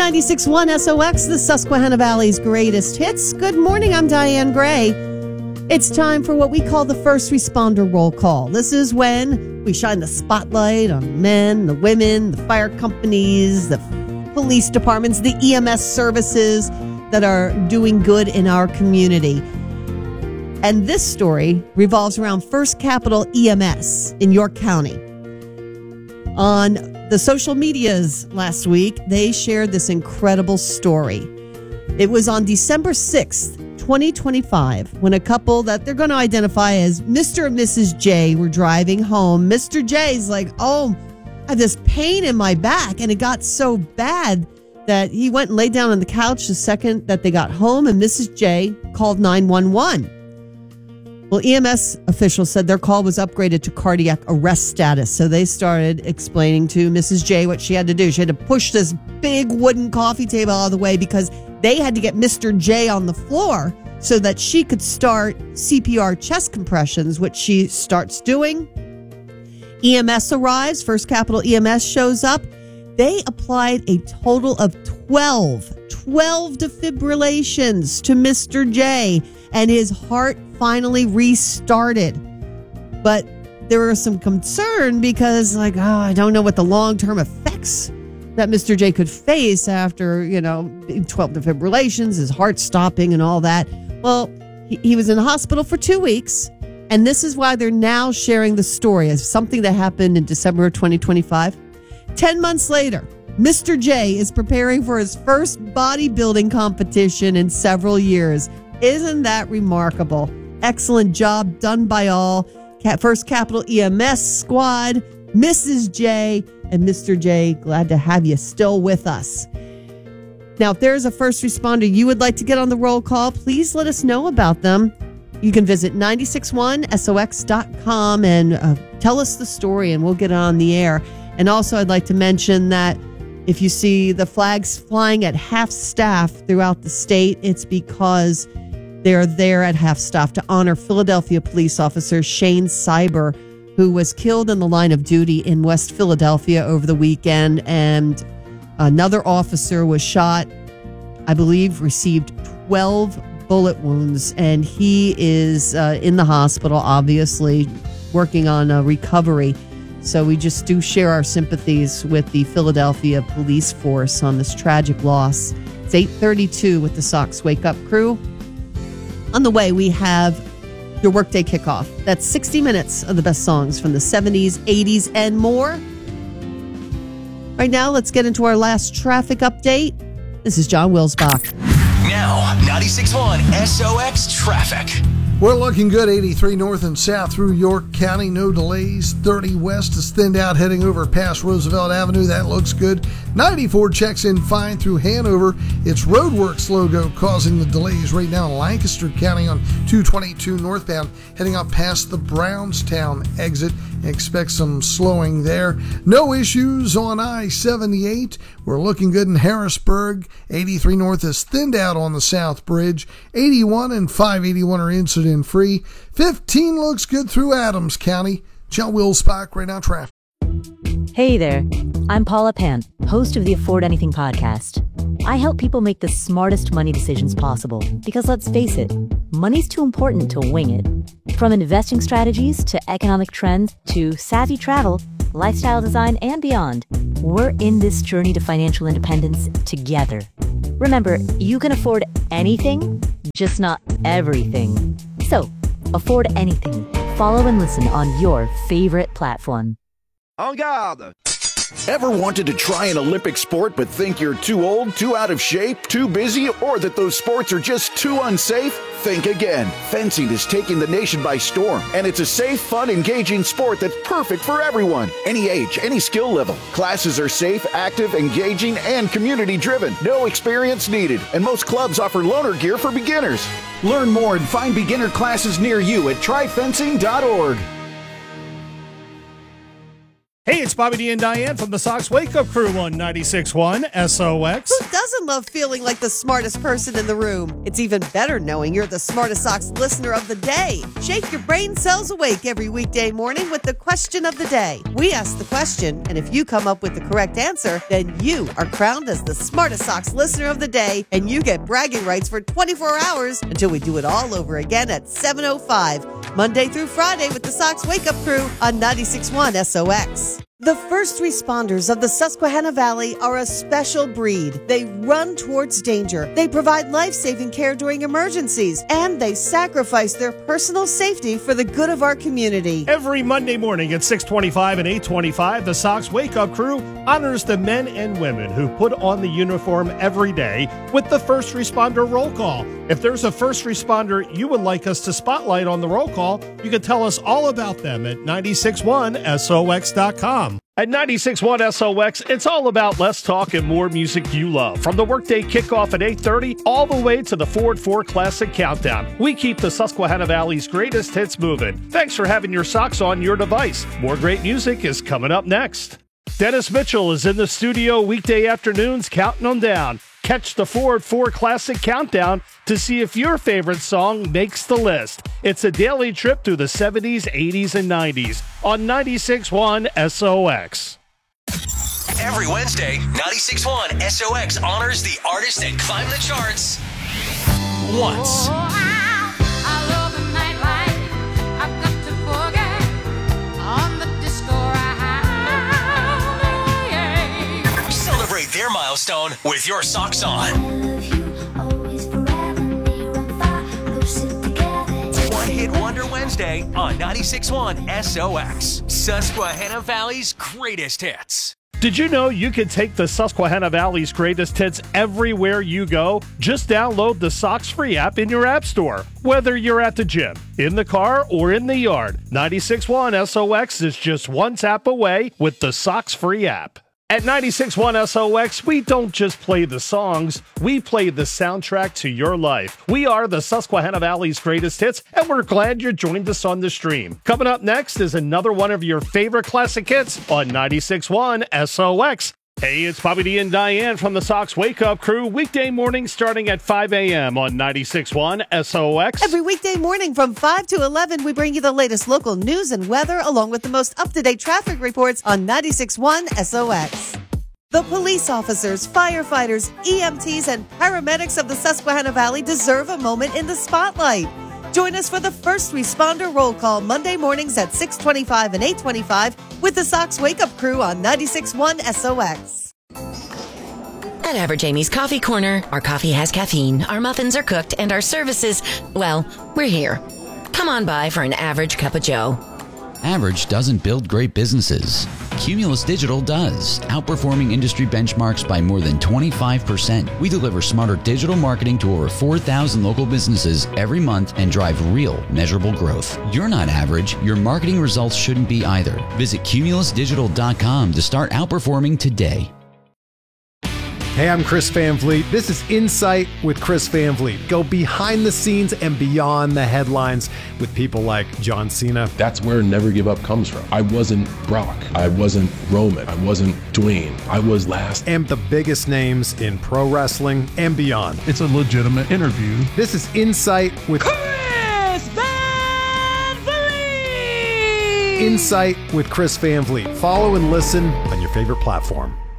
96.1 SOX, the Susquehanna Valley's greatest hits. Good morning, I'm Diane Gray. It's time for what we call the first responder roll call. This is when we shine the spotlight on men, the women, the fire companies, the police departments, the EMS services that are doing good in our community. And this story revolves around First Capital EMS in York County. On the social medias last week, they shared this incredible story. It was on December 6th, 2025, when a couple that they're going to identify as Mr. and Mrs. J were driving home. Mr. J's like, oh, I have this pain in my back. And it got so bad that he went and laid down on the couch the second that they got home, and Mrs. J called 911. Well, EMS officials said their call was upgraded to cardiac arrest status. So they started explaining to Mrs. J what she had to do. She had to push this big wooden coffee table out of the way because they had to get Mr. J on the floor so that she could start CPR chest compressions, which she starts doing. EMS arrives. First Capital EMS shows up. They applied a total of 12 defibrillations to Mr. J, and his heart finally restarted. But there was some concern because, I don't know what the long-term effects that Mr. J could face after, 12 defibrillations, his heart stopping and all that. Well, he was in the hospital for 2 weeks, and this is why they're now sharing the story as something that happened in December of 2025. 10 months later, Mr. J is preparing for his first bodybuilding competition in several years. Isn't that remarkable? Excellent job done by all. First Capital EMS squad, Mrs. J and Mr. J, glad to have you still with us. Now, if there's a first responder you would like to get on the roll call, please let us know about them. You can visit 961sox.com and tell us the story, and we'll get it on the air. And also, I'd like to mention that if you see the flags flying at half staff throughout the state, it's because they're there at half staff to honor Philadelphia police officer Shane Cyber, who was killed in the line of duty in West Philadelphia over the weekend. And another officer was shot, I believe, received 12 bullet wounds. And he is in the hospital, obviously, working on recovery. So we just do share our sympathies with the Philadelphia police force on this tragic loss. It's 8:32 with the Sox Wake Up crew. On the way, we have your Workday Kickoff. That's 60 minutes of the best songs from the 70s, 80s, and more. Right now, let's get into our last traffic update. This is John Wilsbach. Now, 96.1 SOX Traffic. We're looking good, 83 north and south through York County, no delays. 30 west is thinned out heading over past Roosevelt Avenue, that looks good. 94 checks in fine through Hanover. It's Roadworks logo causing the delays right now in Lancaster County on 222 northbound, heading up past the Brownstown exit. Expect some slowing there. No issues on I-78. We're looking good in Harrisburg. 83 north is thinned out on the South Bridge. 81 and 581 are incident free. 15 looks good through Adams County. John Wilsbach, right now traffic. Hey there, I'm Paula Pant, host of the Afford Anything podcast. I help people make the smartest money decisions possible because, let's face it, money's too important to wing it. From investing strategies to economic trends to savvy travel, lifestyle design, and beyond, we're in this journey to financial independence together. Remember, you can afford anything, just not everything. So, afford anything. Follow and listen on your favorite platform. En garde! Ever wanted to try an Olympic sport but think you're too old, too out of shape, too busy, or that those sports are just too unsafe? Think again. Fencing is taking the nation by storm, and it's a safe, fun, engaging sport that's perfect for everyone. Any age, any skill level. Classes are safe, active, engaging, and community-driven. No experience needed, and most clubs offer loaner gear for beginners. Learn more and find beginner classes near you at tryfencing.org. Hey, it's Bobby D and Diane from the Sox Wake Up Crew on 96.1 SOX. Who doesn't love feeling like the smartest person in the room? It's even better knowing you're the smartest Sox listener of the day. Shake your brain cells awake every weekday morning with the question of the day. We ask the question, and if you come up with the correct answer, then you are crowned as the smartest Sox listener of the day, and you get bragging rights for 24 hours until we do it all over again at 7:05, Monday through Friday with the Sox Wake Up Crew on 96.1 SOX. The first responders of the Susquehanna Valley are a special breed. They run towards danger. They provide life-saving care during emergencies, and they sacrifice their personal safety for the good of our community. Every Monday morning at 6:25 and 8:25, the Sox Wake Up Crew honors the men and women who put on the uniform every day with the first responder roll call. If there's a first responder you would like us to spotlight on the roll call, you can tell us all about them at 961SOX.com. At 96.1 SOX, it's all about less talk and more music you love. From the workday kickoff at 8:30 all the way to the Ford 4 Classic Countdown, we keep the Susquehanna Valley's greatest hits moving. Thanks for having your socks on your device. More great music is coming up next. Dennis Mitchell is in the studio weekday afternoons counting them down. Catch the Ford 4 Classic Countdown to see if your favorite song makes the list. It's a daily trip through the 70s, 80s, and 90s on 96.1 SOX. Every Wednesday, 96.1 SOX honors the artists that climb the charts once. Celebrate their milestone with your socks on. One Hit Wonder Wednesday on 96.1 SOX. Susquehanna Valley's greatest hits. Did you know you can take the Susquehanna Valley's greatest hits everywhere you go? Just download the Sox Free app in your app store. Whether you're at the gym, in the car, or in the yard, 96.1 SOX is just one tap away with the Sox Free app. At 96.1 SOX, we don't just play the songs, we play the soundtrack to your life. We are the Susquehanna Valley's greatest hits, and we're glad you joined us on the stream. Coming up next is another one of your favorite classic hits on 96.1 SOX. Hey, it's Bobby D and Diane from the Sox Wake Up Crew, weekday morning starting at 5 a.m. on 96.1 SOX. Every weekday morning from 5 to 11, we bring you the latest local news and weather, along with the most up-to-date traffic reports on 96.1 SOX. The police officers, firefighters, EMTs, and paramedics of the Susquehanna Valley deserve a moment in the spotlight. Join us for the first responder roll call Monday mornings at 6:25 and 8:25 with the Sox Wake Up Crew on 96.1 SOX. At Average Amy's Coffee Corner, our coffee has caffeine, our muffins are cooked, and our services, well, we're here. Come on by for an average cup of joe. Average doesn't build great businesses. Cumulus Digital does, outperforming industry benchmarks by more than 25%. We deliver smarter digital marketing to over 4,000 local businesses every month and drive real, measurable growth. You're not average. Your marketing results shouldn't be either. Visit cumulusdigital.com to start outperforming today. Hey, I'm Chris Van Vliet. This is Insight with Chris Van Vliet. Go behind the scenes and beyond the headlines with people like John Cena. That's where Never Give Up comes from. I wasn't Brock. I wasn't Roman. I wasn't Dwayne. I was last. And the biggest names in pro wrestling and beyond. It's a legitimate interview. This is Insight with Chris Van Vliet. Insight with Chris Van Vliet. Follow and listen on your favorite platform.